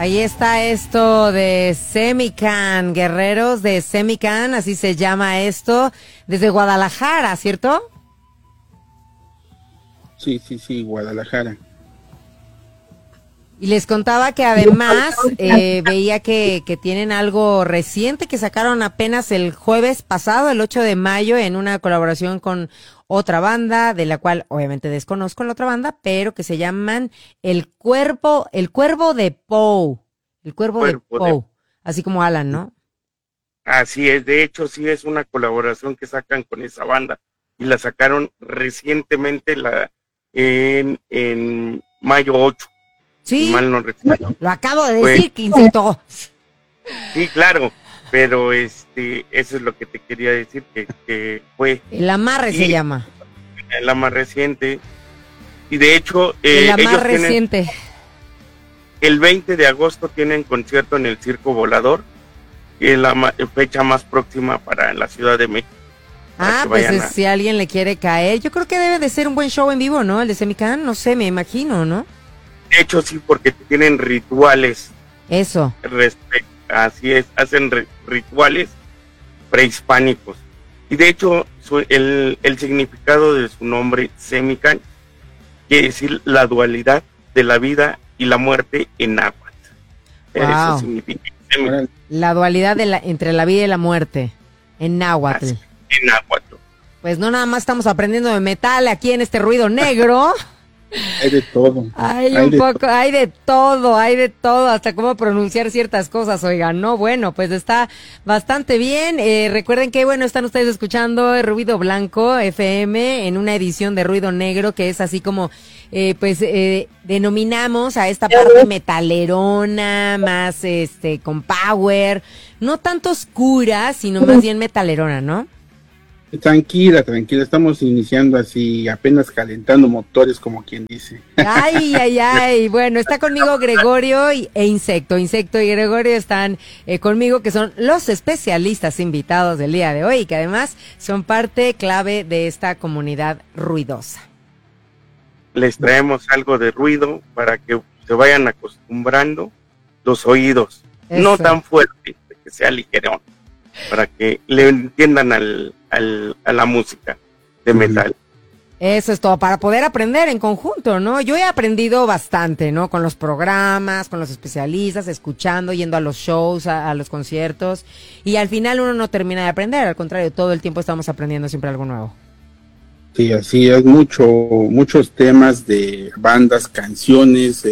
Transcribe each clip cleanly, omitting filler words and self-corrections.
Ahí está esto de Semican, Guerreros de Semican, así se llama esto, desde Guadalajara, ¿cierto? Sí, Guadalajara. Y les contaba que además veía que tienen algo reciente que sacaron apenas el jueves pasado, el 8 de mayo, en una colaboración con otra banda, de la cual obviamente desconozco la otra banda, pero que se llaman El Cuervo de Poe. El Cuervo de Poe, así como Alan, ¿no? Así es, de hecho sí es una colaboración que sacan con esa banda y la sacaron recientemente en mayo 8. Sí, si mal no recuerdo. Lo acabo de decir, Quincito. Sí, claro, pero eso es lo que te quería decir, que fue... El Amarre se llama. La más reciente. Y de hecho, la ellos más reciente. El 20 de agosto tienen concierto en el Circo Volador, que es la fecha más próxima para la Ciudad de México. Pues si alguien le quiere caer, yo creo que debe de ser un buen show en vivo, ¿no? El de Semican, no sé, me imagino, ¿no? De hecho, sí, porque tienen rituales. Eso. Así es, hacen rituales prehispánicos. Y de hecho, el significado de su nombre, Semican, quiere decir la dualidad de la vida y la muerte en náhuatl. Wow. Eso significa Semican. La dualidad entre la vida y la muerte en náhuatl. En náhuatl. Pues no nada más estamos aprendiendo de metal aquí en este ruido negro. Hay de todo. Hay de todo, hasta cómo pronunciar ciertas cosas, oigan, ¿no? Bueno, pues está bastante bien. Recuerden que, bueno, están ustedes escuchando Ruido Blanco FM en una edición de Ruido Negro, que es así como, denominamos a esta parte metalerona, más, con power, no tanto oscura, sino más bien metalerona, ¿no? Tranquila, estamos iniciando así, apenas calentando motores, como quien dice. Ay, bueno, está conmigo Gregorio e Insecto y Gregorio están conmigo, que son los especialistas invitados del día de hoy, y que además son parte clave de esta comunidad ruidosa. Les traemos algo de ruido para que se vayan acostumbrando los oídos, eso. No tan fuerte, que sea ligerón, para que le entiendan a la música de metal. Eso es todo, para poder aprender en conjunto, ¿no? Yo he aprendido bastante, ¿no? Con los programas, con los especialistas, escuchando, yendo a los shows, a los conciertos, y al final uno no termina de aprender, al contrario, todo el tiempo estamos aprendiendo siempre algo nuevo. Sí, así es, muchos temas de bandas, canciones,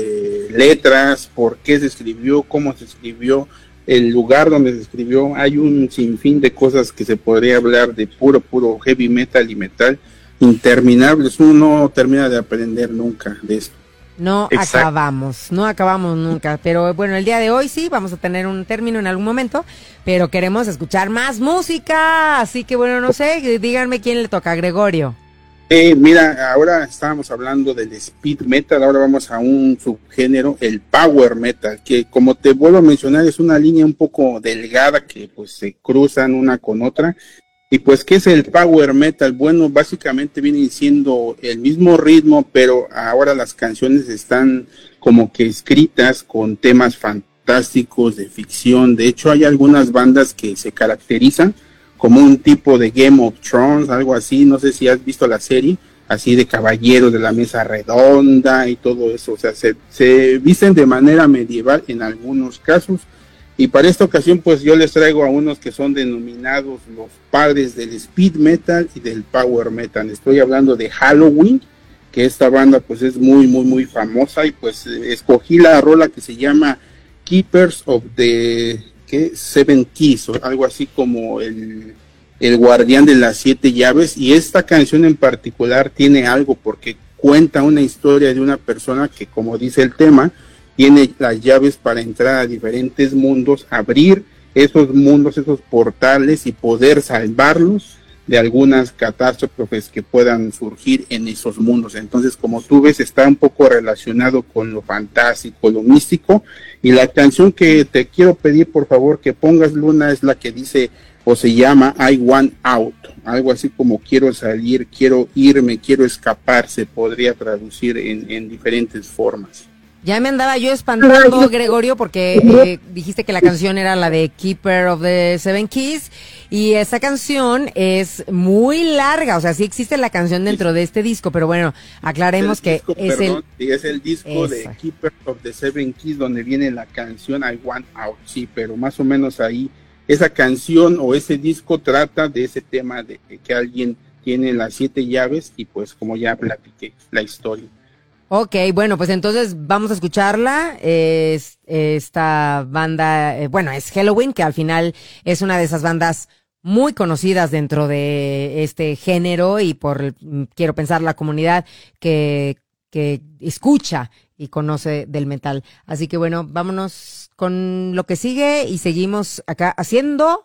letras, por qué se escribió, cómo se escribió, el lugar donde se escribió. Hay un sinfín de cosas que se podría hablar de puro heavy metal y metal, interminables. Uno no termina de aprender nunca de esto. No acabamos nunca, pero bueno, el día de hoy sí, vamos a tener un término en algún momento, pero queremos escuchar más música, así que bueno, no sé, díganme quién le toca, Gregorio. Mira, ahora estábamos hablando del speed metal, ahora vamos a un subgénero, el power metal, que como te vuelvo a mencionar es una línea un poco delgada que pues se cruzan una con otra. Y pues, ¿qué es el power metal? Bueno, básicamente viene siendo el mismo ritmo, pero ahora las canciones están como que escritas con temas fantásticos, de ficción. De hecho, hay algunas bandas que se caracterizan como un tipo de Game of Thrones, algo así. No sé si has visto la serie, así de caballeros de la mesa redonda y todo eso. O sea, se visten de manera medieval en algunos casos. Y para esta ocasión, pues yo les traigo a unos que son denominados los padres del speed metal y del power metal. Estoy hablando de Halloween, que esta banda pues es muy famosa, y pues escogí la rola que se llama Keepers of the Seven Keys, o algo así como el guardián de las 7 llaves. Y esta canción en particular tiene algo, porque cuenta una historia de una persona que, como dice el tema, tiene las llaves para entrar a diferentes mundos, abrir esos mundos, esos portales, y poder salvarlos de algunas catástrofes que puedan surgir en esos mundos. Entonces, como tú ves, está un poco relacionado con lo fantástico, lo místico. Y la canción que te quiero pedir, por favor, que pongas, Luna, es la que dice, o se llama I Want Out, algo así como quiero salir, quiero irme, quiero escapar, se podría traducir en diferentes formas. Ya me andaba yo espantando, Gregorio, porque dijiste que la canción era la de Keeper of the Seven Keys, y esa canción es muy larga, o sea, sí existe la canción dentro de este disco, pero bueno, aclaremos que es el disco de Keeper of the Seven Keys, donde viene la canción I Want Out, sí, pero más o menos ahí, esa canción o ese disco trata de ese tema de que alguien tiene las 7 llaves, y pues como ya platiqué la historia. Ok, bueno, pues entonces vamos a escucharla. Esta banda, bueno, es Helloween, que al final es una de esas bandas muy conocidas dentro de este género y quiero pensar, la comunidad que escucha y conoce del metal. Así que bueno, vámonos con lo que sigue y seguimos acá haciendo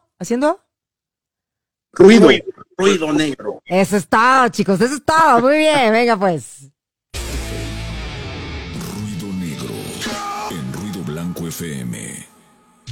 ruido negro. Eso está, chicos, eso está. Muy bien, venga pues. Ruido Negro en Ruido Blanco FM.